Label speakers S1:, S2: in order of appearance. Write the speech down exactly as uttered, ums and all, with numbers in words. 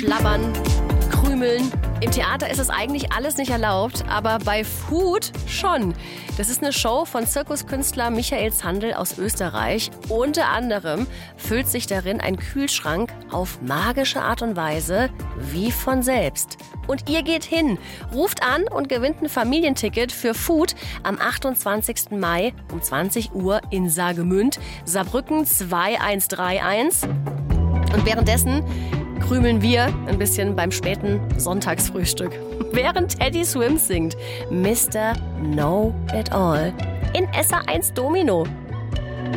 S1: schlabbern, krümeln. Im Theater ist es eigentlich alles nicht erlaubt, aber bei Food schon. Das ist eine Show von Zirkuskünstler Michael Zandl aus Österreich. Unter anderem füllt sich darin ein Kühlschrank auf magische Art und Weise wie von selbst. Und ihr geht hin, ruft an und gewinnt ein Familienticket für Food am achtundzwanzigsten Mai um zwanzig Uhr in Saargemünd, Saarbrücken zwei eins drei eins. Und währenddessen krümeln wir ein bisschen beim späten Sonntagsfrühstück, während Teddy Swims singt Mister Know It All in S R eins Domino.